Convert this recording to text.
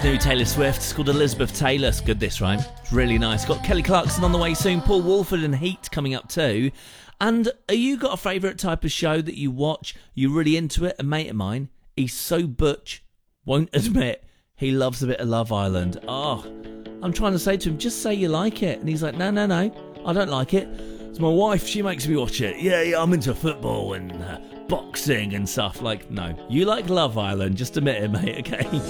It's new Taylor Swift. It's called Elizabeth Taylor. It's good, this, right? It's really nice. Got Kelly Clarkson on the way soon. Paul Woolford and Heat coming up too. And are you got a favourite type of show that you watch? You're really into it? A mate of mine, he's so butch, won't admit he loves a bit of Love Island. Oh, I'm trying to say to him, just say you like it. And he's like, no, I don't like it. It's my wife, she makes me watch it. Yeah, I'm into football and boxing and stuff. Like, no, you like Love Island. Just admit it, mate, okay?